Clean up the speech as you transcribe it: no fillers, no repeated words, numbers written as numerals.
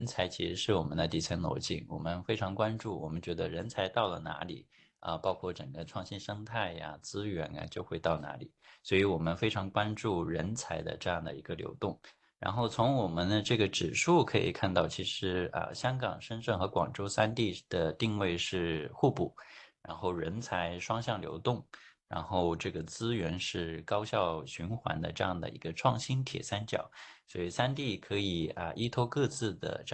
人才其实是我们的底层逻辑，我们非常关注，我们觉得人才到了哪里包括整个创新生态呀、资源啊，就会到哪里，所以我们非常关注人才的这样的一个流动。然后从我们的这个指数可以看到，其实香港、深圳和广州3地的定位是互补，然后人才双向流动，然后这个资源是高效循环的这样的一个创新铁三角。所以3地可以依托各自的这样